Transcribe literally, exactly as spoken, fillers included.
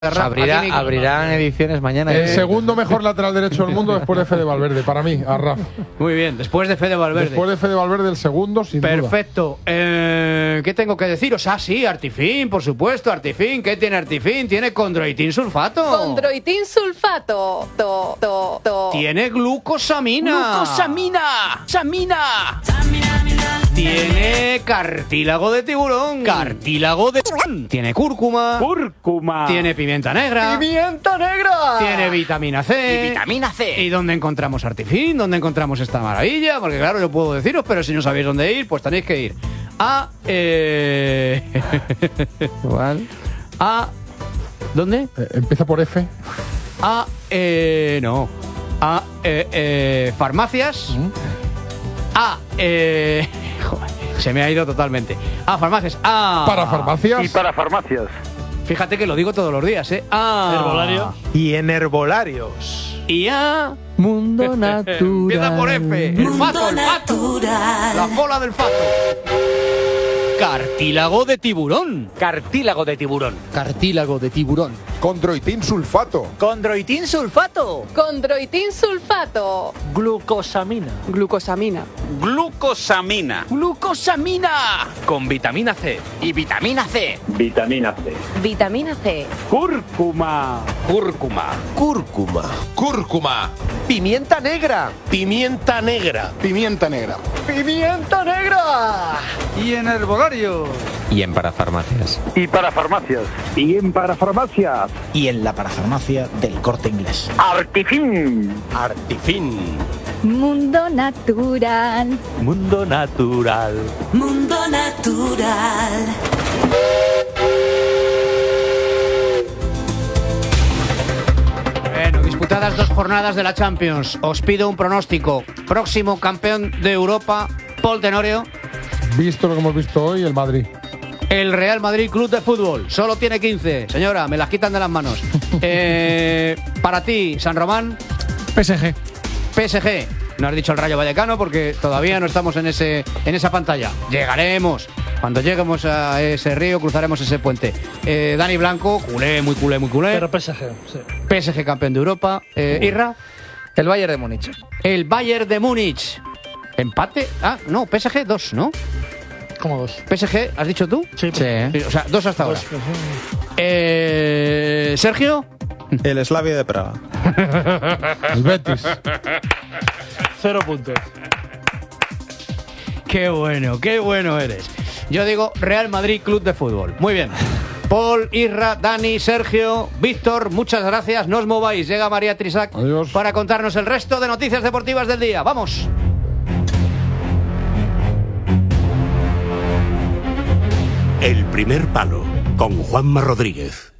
Abrirá, abrirán ediciones mañana. El segundo mejor lateral derecho del mundo después de Fede Valverde, para mí, a Rafa. Muy bien, después de Fede Valverde. Después de Fede Valverde, el segundo, sin Perfecto. duda. Perfecto. Eh, ¿Qué tengo que deciros? Ah, sí, Artifin, por supuesto, Artifin. ¿Qué tiene Artifin? Tiene condroitin sulfato. Condroitin sulfato. To, to, to. Tiene glucosamina. ¡Glucosamina! ¡Samina! Tiene cartílago de tiburón. Cartílago de tiburón. Tiene cúrcuma. ¡Cúrcuma! Tiene pimienta negra. ¡Pimienta negra! Tiene vitamina C. Y vitamina C. ¿Y dónde encontramos Artifin? ¿Dónde encontramos esta maravilla? Porque claro, yo puedo deciros, pero si no sabéis dónde ir, pues tenéis que ir a... Eh... Igual. A... ¿Dónde? Eh, empieza por F. A... Eh... No. A... Eh, eh, farmacias. ¿Mm? A... Eh... Joder, se me ha ido totalmente. A farmacias. A... Para farmacias. Y para farmacias. Fíjate que lo digo todos los días, ¿eh? A... Herbolario. Y en herbolarios. Y a... Mundo natural. Empieza por F. El fato, el fato. La bola del fato. Cartílago de tiburón. Cartílago de tiburón. Cartílago de tiburón. Condroitin sulfato. Condroitin sulfato. Condroitin sulfato. Glucosamina. Glucosamina. Glucosamina. Glucosamina. Con vitamina C. Y vitamina C. Vitamina C. Vitamina C. Cúrcuma. Cúrcuma. Cúrcuma. Cúrcuma. Pimienta negra. Pimienta negra. Pimienta negra. ¡Pimienta negra! Y en herbolario. Y en parafarmacias. Y para farmacias. Y en para farmacias. Y en la parafarmacia del Corte Inglés. Artifin. Artifin. Mundo natural. Mundo natural. Mundo natural. Bueno, disputadas dos jornadas de la Champions. Os pido un pronóstico. Próximo campeón de Europa, Paul Tenorio. Visto lo que hemos visto hoy, el Madrid. El Real Madrid Club de Fútbol. Solo tiene quince. Señora, me las quitan de las manos. eh, para ti, San Román. P S G. P S G. No has dicho el Rayo Vallecano porque todavía no estamos en ese en esa pantalla. Llegaremos. Cuando lleguemos a ese río, cruzaremos ese puente. Eh, Dani Blanco, culé, muy culé, muy culé. Pero P S G, sí. P S G campeón de Europa. Eh, Irra. El Bayern de Múnich. El Bayern de Múnich. ¿Empate? Ah, no, P S G dos, ¿no? ¿Cómo dos? P S G, ¿has dicho tú? Sí. Sí. Sí, o sea, dos hasta ahora. Dos, pues, sí. Eh, Sergio. El Slavia de Praga. El Betis. Cero puntos. Qué bueno, qué bueno eres. Yo digo Real Madrid Club de Fútbol. Muy bien. Paul, Irra, Dani, Sergio, Víctor, muchas gracias. No os mováis. Llega María Trisac Adiós. para contarnos el resto de noticias deportivas del día. ¡Vamos! El primer palo con Juanma Rodríguez.